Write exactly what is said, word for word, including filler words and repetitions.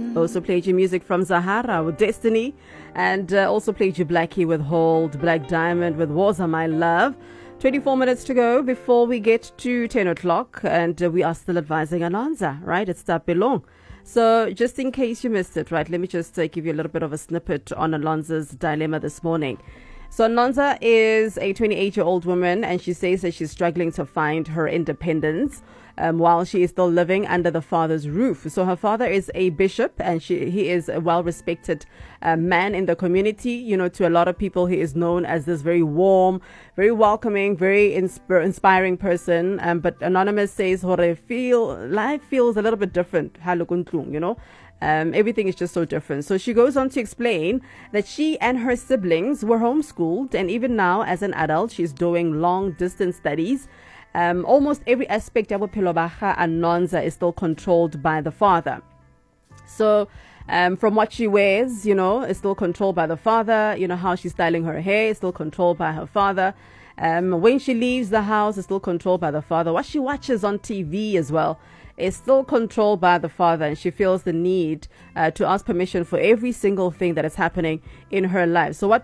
Also played you music from Zahara with Destiny, and uh, also played you Blackie with Hold, Black Diamond with Waza My Love. twenty-four minutes to go before we get to ten o'clock, and uh, we are still advising Alonza, right? It's Tapelong. So just in case you missed it, right, let me just uh, give you a little bit of a snippet on Alonza's dilemma this morning. So Alonza is a twenty-eight-year-old woman, and she says that she's struggling to find her independence um, while she is still living under the father's roof. So her father is a bishop, and she, he is a well-respected uh, man in the community. You know, to a lot of people, he is known as this very warm, very welcoming, very insp- inspiring person. Um, but Anonymous says, "Hore feel life feels a little bit different." You know. Um, everything is just so different. So she goes on to explain that she and her siblings were homeschooled, and even now as an adult she's doing long distance studies. Um, almost every aspect of Pilobaha and Nonza is still controlled by the father. So um, from what she wears, you know, is still controlled by the father. You know, how she's styling her hair is still controlled by her father. Um, when she leaves the house is still controlled by the father. What she watches on T V as well is still controlled by the father, and she feels the need uh, to ask permission for every single thing that is happening in her life. So what